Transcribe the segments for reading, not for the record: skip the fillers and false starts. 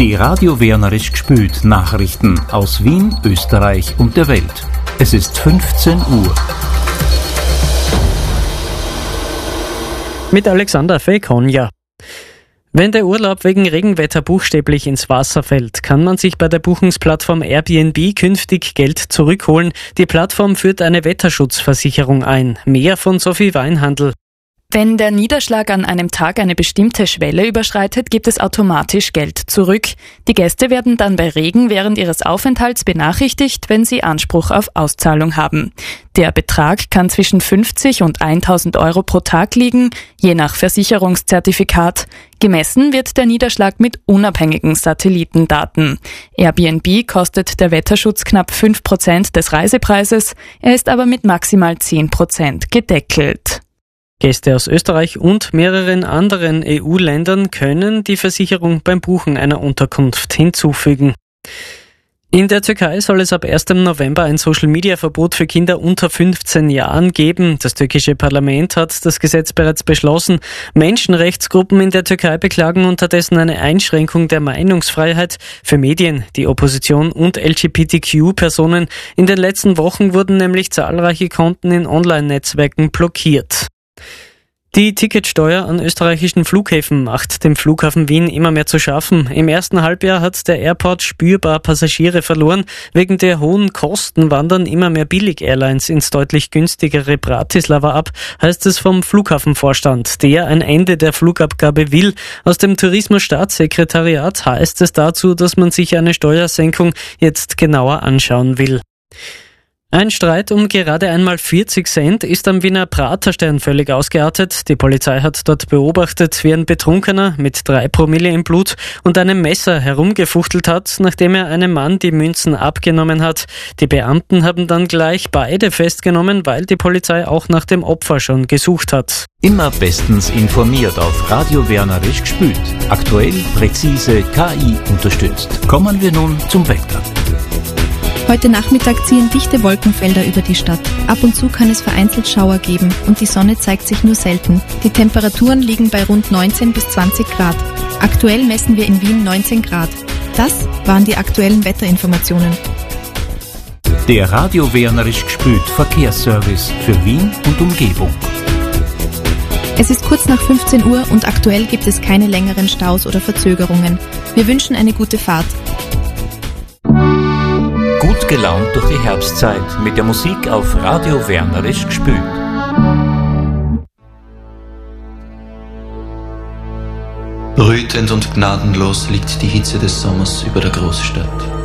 Die Radio Wernerisch gspült Nachrichten aus Wien, Österreich und der Welt. Es ist 15 Uhr. Mit Alexander Fekonja. Wenn der Urlaub wegen Regenwetter buchstäblich ins Wasser fällt, kann man sich bei der Buchungsplattform Airbnb künftig Geld zurückholen. Die Plattform führt eine Wetterschutzversicherung ein. Mehr von Sophie Weinhandl. Wenn der Niederschlag an einem Tag eine bestimmte Schwelle überschreitet, gibt es automatisch Geld zurück. Die Gäste werden dann bei Regen während ihres Aufenthalts benachrichtigt, wenn sie Anspruch auf Auszahlung haben. Der Betrag kann zwischen 50 und 1.000 Euro pro Tag liegen, je nach Versicherungszertifikat. Gemessen wird der Niederschlag mit unabhängigen Satellitendaten. Airbnb kostet der Wetterschutz knapp 5% des Reisepreises, er ist aber mit maximal 10% gedeckelt. Gäste aus Österreich und mehreren anderen EU-Ländern können die Versicherung beim Buchen einer Unterkunft hinzufügen. In der Türkei soll es ab 1. November ein Social-Media-Verbot für Kinder unter 15 Jahren geben. Das türkische Parlament hat das Gesetz bereits beschlossen. Menschenrechtsgruppen in der Türkei beklagen unterdessen eine Einschränkung der Meinungsfreiheit für Medien, die Opposition und LGBTQ-Personen. In den letzten Wochen wurden nämlich zahlreiche Konten in Online-Netzwerken blockiert. Die Ticketsteuer an österreichischen Flughäfen macht dem Flughafen Wien immer mehr zu schaffen. Im ersten Halbjahr hat der Airport spürbar Passagiere verloren. Wegen der hohen Kosten wandern immer mehr Billig-Airlines ins deutlich günstigere Bratislava ab, heißt es vom Flughafenvorstand, der ein Ende der Flugabgabe will. Aus dem Tourismusstaatssekretariat heißt es dazu, dass man sich eine Steuersenkung jetzt genauer anschauen will. Ein Streit um gerade einmal 40 Cent ist am Wiener Praterstern völlig ausgeartet. Die Polizei hat dort beobachtet, wie ein Betrunkener mit 3 Promille im Blut und einem Messer herumgefuchtelt hat, nachdem er einem Mann die Münzen abgenommen hat. Die Beamten haben dann gleich beide festgenommen, weil die Polizei auch nach dem Opfer schon gesucht hat. Immer bestens informiert auf Radio Wernerisch gspült. Aktuell, präzise, KI unterstützt. Kommen wir nun zum Wetter. Heute Nachmittag ziehen dichte Wolkenfelder über die Stadt. Ab und zu kann es vereinzelt Schauer geben und die Sonne zeigt sich nur selten. Die Temperaturen liegen bei rund 19 bis 20 Grad. Aktuell messen wir in Wien 19 Grad. Das waren die aktuellen Wetterinformationen. Der Radio Wernerisch gspült Verkehrsservice für Wien und Umgebung. Es ist kurz nach 15 Uhr und aktuell gibt es keine längeren Staus oder Verzögerungen. Wir wünschen eine gute Fahrt. Gut gelaunt durch die Herbstzeit mit der Musik auf Radio Wernerisch gspült. Brütend und gnadenlos liegt die Hitze des Sommers über der Großstadt.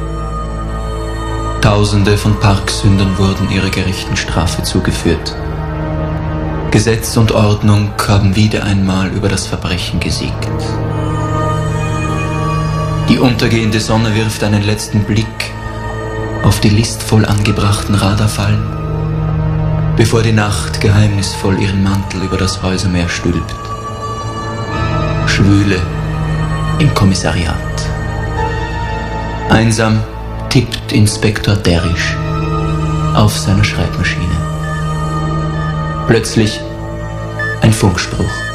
Tausende von Parksündern wurden ihrer gerechten Strafe zugeführt. Gesetz und Ordnung haben wieder einmal über das Verbrechen gesiegt. Die untergehende Sonne wirft einen letzten Blick auf die listvoll angebrachten Radarfallen, bevor die Nacht geheimnisvoll ihren Mantel über das Häusermeer stülpt. Schwüle im Kommissariat. Einsam tippt Inspektor Derisch auf seiner Schreibmaschine. Plötzlich ein Funkspruch.